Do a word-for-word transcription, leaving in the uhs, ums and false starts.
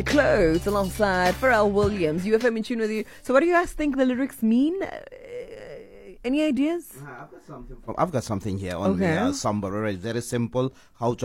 Change Your Clothes alongside Pharrell Williams. U F M in tune with you. So what do you guys think the lyrics mean? Uh, any ideas? I've got something. From, I've got something here on Okay. the uh, Samba. Very simple. How